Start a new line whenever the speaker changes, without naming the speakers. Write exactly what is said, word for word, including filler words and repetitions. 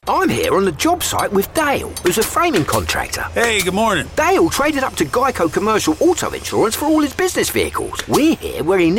I'm here on the job site with Dale, who's a framing contractor.
Hey, good morning.
Dale traded up to Geico Commercial Auto Insurance for all his business vehicles. We're here where he